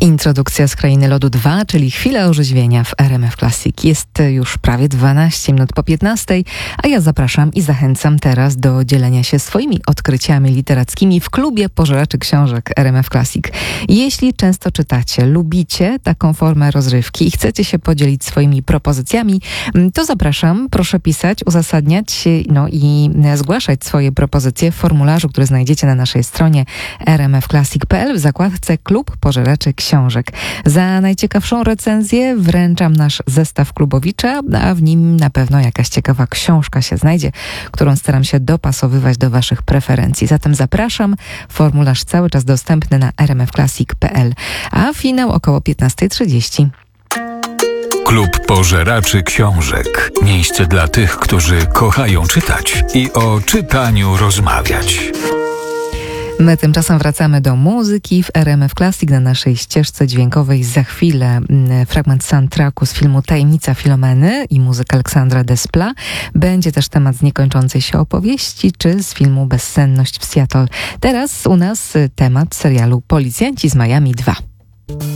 Introdukcja z Krainy Lodu 2, czyli chwila orzeźwienia w RMF Classic. Jest już prawie 12 minut po 15, a ja zapraszam i zachęcam teraz do dzielenia się swoimi odkryciami literackimi w klubie pożeraczy książek RMF Classic. Jeśli często czytacie, lubicie taką formę rozrywki i chcecie się podzielić swoimi propozycjami, to zapraszam, proszę pisać, uzasadniać, i zgłaszać swoje propozycje w formularzu, który znajdziecie na naszej stronie rmfclassic.pl w zakładce Klub Pożeraczy Książek. Za najciekawszą recenzję wręczam nasz zestaw Klubowicza, a w nim na pewno jakaś ciekawa książka się znajdzie, którą staram się dopasowywać do waszych preferencji. Zatem zapraszam, formularz cały czas dostępny na rmfclassic.pl, a finał około 15:30. Klub Pożeraczy Książek. Miejsce dla tych, którzy kochają czytać i o czytaniu rozmawiać. My tymczasem wracamy do muzyki w RMF Classic na naszej ścieżce dźwiękowej. Za chwilę fragment soundtracku z filmu Tajemnica Filomeny i muzyka Aleksandra Desplat. Będzie też temat z niekończącej się opowieści, czy z filmu Bezsenność w Seattle. Teraz u nas temat serialu Policjanci z Miami 2.